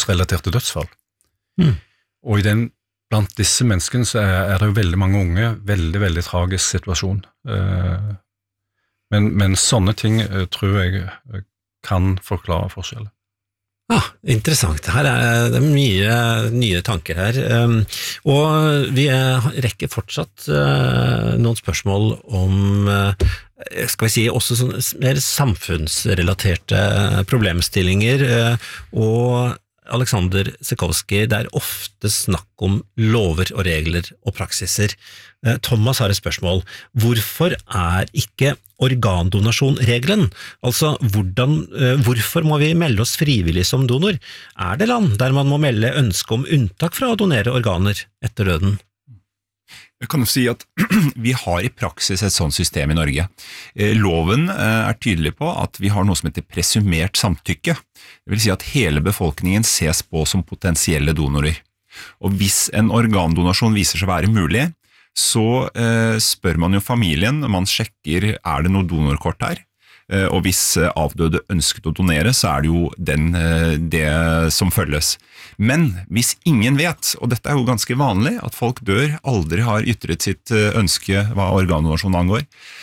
overgangsrelaterte dødsfall. Mm. Og blant disse menneskene så er det jo veldig mange unge, veldig, veldig tragisk situasjon. Men sånne ting tror jeg kan forklare forskjeller. Interessant. Her er det mye nye tanker her. Og vi rekker fortsatt noen spørsmål om, skal vi si, også sånn mer samfunnsrelaterte problemstillinger, og Alexander Sikorski, det ofte snakk om lover og regler og praksiser. Thomas har et spørsmål. Hvorfor ikke organdonasjon regelen? Altså, hvorfor må vi melde oss frivillig som donor? Det land der man må melde ønske om unntak fra å donere organer etter døden? Jeg kan jo si at vi har i praksis et sånt system i Norge. Loven tydelig på at vi har noe som heter presumert samtykke. Det vil si at hele befolkningen ses på som potensielle donorer. Og hvis en organdonasjon viser seg å være mulig, så spør man jo familien, man sjekker, det noe donorkort her? Og hvis avdøde ønsket å donere, så det jo det som følges. Men hvis ingen vet, og dette jo ganske vanlig, at folk dør, aldri har ytret sitt ønske hva organdonasjon angår,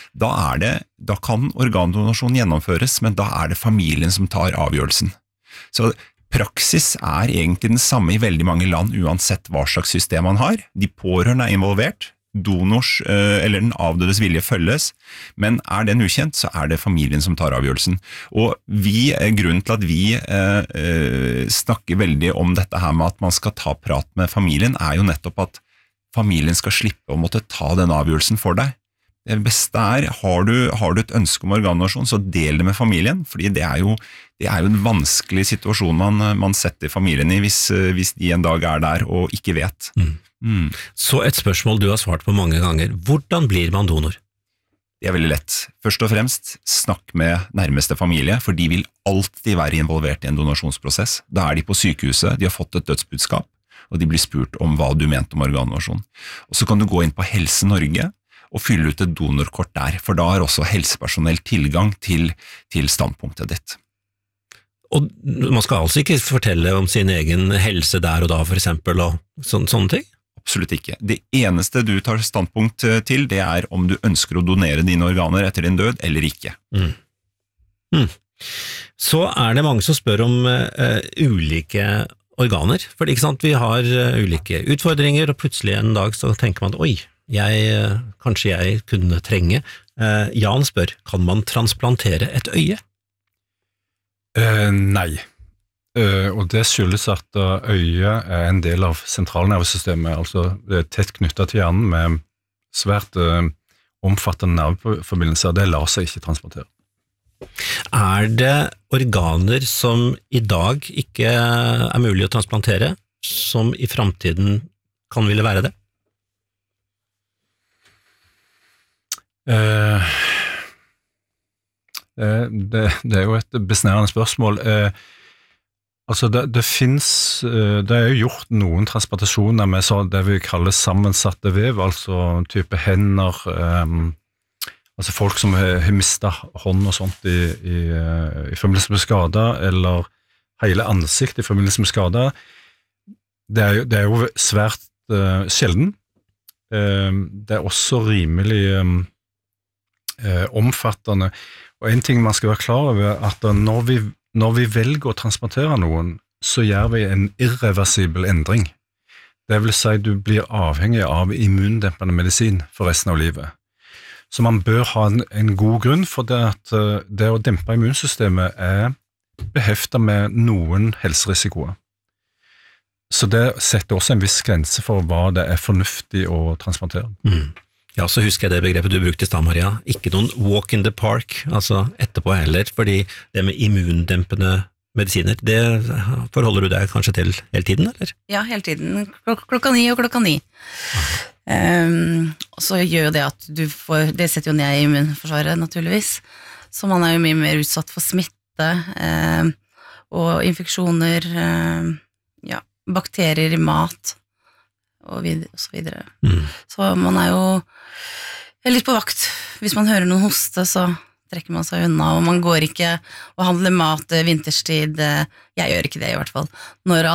da kan organdonasjon gjennomføres, men da det familien som tar avgjørelsen. Så praksis egentlig den samme i veldig mange land, uansett hva slags system man har. De pårørende involvert, donors eller den avdødes vilje følges, men den ukjent, så det familien som tar avgjørelsen. Og grunnen til at vi snakker veldig om dette her med at man skal ta prat med familien, jo nettopp at familien skal slippe å måtte ta den avgjørelsen for deg. Det beste har du et ønske om organdonasjon, så del det med familien, fordi det jo en vanskelig situasjon man setter familien i hvis de en dag der og ikke vet. Så et spørsmål du har svart på mange ganger. Hvordan blir man donor? Det veldig lett. Først og fremst, snakk med nærmeste familie, for de vil alltid være involvert i en donasjonsprosess. Da de på sykehuset, de har fått et dødsbudskap, og de blir spurt om hva du mente om organdonasjon. Og så kan du gå inn på Helse Norge og fylle ut et donorkort der, for da har også helsepersonell tilgang til standpunktet ditt. Og man skal altså ikke fortelle om sin egen helse der og da, for eksempel, og sånne ting? Absolutt ikke. Det eneste du tar standpunkt til, det om du ønsker å donere dine organer etter din død, eller ikke. Så det mange som spør om ulike organer, for ikke sant, vi har ulike utfordringer, og plutselig en dag så tenker man, kanskje jeg kunne trenge. Jan spør, kan man transplantere et øye? Nei. Og det skyldes at øyet en del av sentralnervesystemet, altså det tett knyttet til hjernen med svært omfattende nerveforbindelser, det lar seg ikke transplantere. Det organer som i dag ikke mulig å transplantere, som i fremtiden kan ville være det? Det jo et besnærende spørsmål. Altså det finnes, det jo gjort noen transplantasjoner med det vi kaller sammensatte vev, altså type hender, altså folk som har mistet hånd og sånt i forbindelse med skader, eller hele ansikt i forbindelse med skader. Det jo svært sjelden. Det også rimelig omfattende. Og en ting man skal være klar over, at når vi velger å transplantere noen, så gjør vi en irreversibel endring. Det vil si du blir avhengig av immundempende medisin for resten av livet. Så man bør ha en god grunn for det at det å dempe immunsystemet beheftet med noen helserisikoer. Så det setter også en viss grense for hva det fornuftig å transplantere. Ja, så husker jeg det begrepet du brukte i stad, Maria. Ikke noen walk in the park, altså etterpå heller, fordi det med immundempende medisiner, det forholder du deg kanskje til hele tiden, eller? Ja, hele tiden. Klokka 9 og klokka 9. Og så gjør jo det at det setter jo ned i immunforsvaret, naturligvis. Så man jo mye mer utsatt for smitte og infeksjoner, bakterier i mat og så videre. Så man jo litt på vakt. Hvis man hører noen hoste, så trekker man seg unna, og man går ikke og handler mat vinterstid. Jeg gjør ikke det i hvert fall. Når